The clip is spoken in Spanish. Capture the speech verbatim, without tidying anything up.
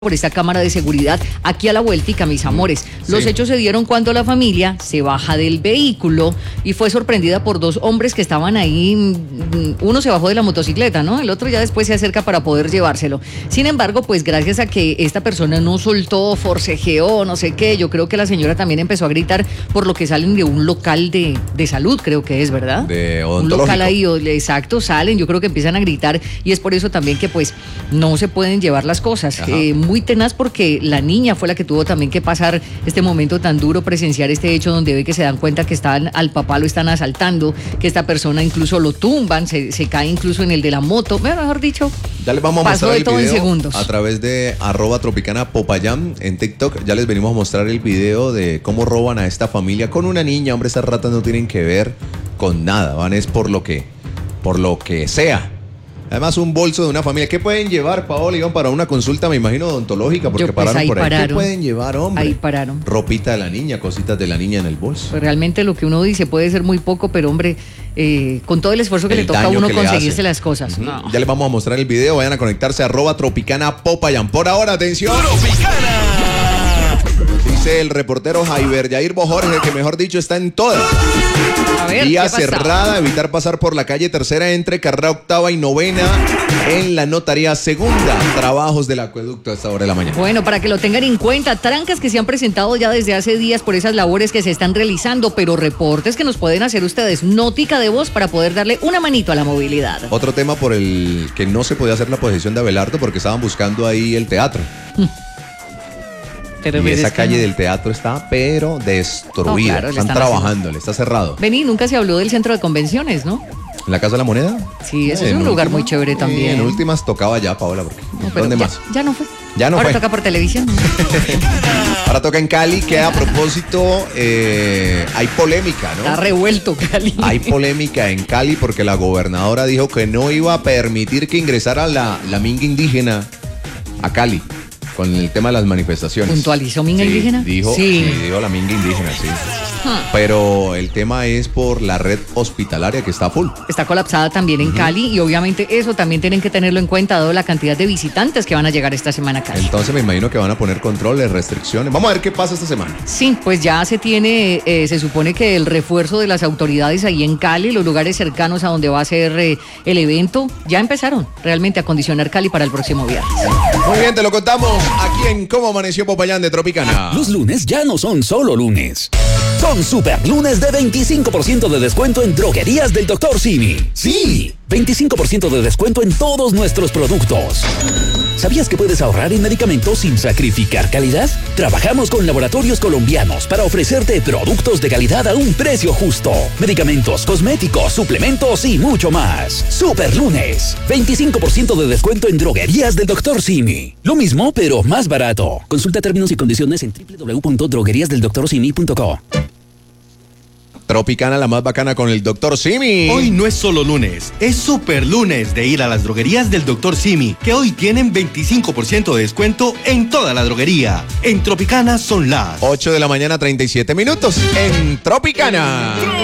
por esta cámara de seguridad aquí a la vueltica, mis amores. Los Sí. hechos se dieron cuando la familia se baja del vehículo y fue sorprendida por dos hombres que estaban ahí. Uno se bajó de la motocicleta, ¿no? El otro ya después se acerca para poder llevárselo. Sin embargo, pues gracias a que esta persona no soltó, forcejeó, no sé qué, yo creo que la señora también empezó a gritar por lo que salen de un local de, de salud, creo que es, ¿verdad? De Un odontológico. local ahí, o- exacto, salen, yo creo que empiezan a gritar y es por eso también que pues no se pueden llevar las cosas. Ajá. Eh, muy tenaz porque la niña fue la que tuvo también que pasar este momento tan duro, presenciar este hecho donde ve que se dan cuenta que están al papá lo están asaltando, que esta persona incluso lo tumban, se, se cae incluso en el de la moto, bueno, mejor dicho, Ya les vamos a pasó mostrar de el todo en video segundos. a través de arroba tropicana popayán en TikTok. Ya les venimos a mostrar el video de cómo roban a esta familia con una niña. Hombre, estas ratas no tienen que ver con nada, van es por lo que, por lo que sea. Además, un bolso de una familia. ¿Qué pueden llevar, Paola? Iban para una consulta, me imagino, odontológica, porque Yo, pues, pararon ahí por ahí. ¿Qué pararon. pueden llevar, hombre? Ahí pararon. Ropita de la niña, cositas de la niña en el bolso. Pues realmente lo que uno dice puede ser muy poco, pero hombre, eh, con todo el esfuerzo que El le toca a daño uno que le conseguirse hace. las cosas. Ujú. No. Ya les vamos a mostrar el video. Vayan a conectarse a arroba tropicana popayán. Por ahora, atención. Dice el reportero Jaiber Yair Bojorge, que mejor dicho está en todas. A ver, Vía ¿qué pasa? cerrada, evitar pasar por la calle tercera entre carrera octava y novena en la notaría segunda. Trabajos del acueducto a esta hora de la mañana. Bueno, para que lo tengan en cuenta, trancas que se han presentado ya desde hace días por esas labores que se están realizando, pero reportes que nos pueden hacer ustedes, nótica de voz para poder darle una manito a la movilidad. Otro tema por el que no se podía hacer la posesión de Abelardo porque estaban buscando ahí el teatro. Pero Y pues esa es que calle no. del teatro está pero destruida. No, claro, le están están trabajando, le está cerrado. Vení, nunca se habló del centro de convenciones, ¿no? ¿En la Casa de la Moneda? Sí, ese es En un lugar última- muy chévere sí, también. en últimas tocaba ya, Paola, porque No, pero ¿dónde ya, más? Ya no fue. Ya no Ahora fue. toca por televisión. Ahora toca en Cali, que a propósito eh, hay polémica, Está ¿no? revuelto, Cali. Hay polémica en Cali porque la gobernadora dijo que no iba a permitir que ingresara la, la minga indígena a Cali con el tema de las manifestaciones. ¿Puntualizó minga Sí, indígena? Dijo, Sí. sí, dijo la minga indígena, sí. Ah. Pero el tema es por la red hospitalaria que está full. Está colapsada también en Cali y obviamente eso también tienen que tenerlo en cuenta dado la cantidad de visitantes que van a llegar esta semana a Cali. Entonces me imagino que van a poner controles, restricciones. Vamos a ver qué pasa esta semana. Sí, pues ya se tiene, eh, se supone que el refuerzo de las autoridades ahí en Cali, los lugares cercanos a donde va a ser eh, el evento, ya empezaron realmente a condicionar Cali para el próximo viernes. Muy bien, te lo contamos aquí en Cómo Amaneció Popayán de Tropicana. Los lunes ya no son solo lunes. Son super lunes de veinticinco por ciento de descuento en droguerías del doctor Simi. Sí, veinticinco por ciento de descuento en todos nuestros productos. ¿Sabías que puedes ahorrar en medicamentos sin sacrificar calidad? Trabajamos con laboratorios colombianos para ofrecerte productos de calidad a un precio justo. Medicamentos, cosméticos, suplementos y mucho más. Super lunes, veinticinco por ciento de descuento en droguerías del doctor Simi. Lo mismo, pero más barato. Consulta términos y condiciones en doble u doble u doble u punto droguerías del doctor simi punto co. Tropicana, la más bacana con el doctor Simi. Hoy no es solo lunes, es super lunes de ir a las droguerías del doctor Simi, que hoy tienen veinticinco por ciento de descuento en toda la droguería. En Tropicana son las ocho de la mañana, treinta y siete minutos en Tropicana.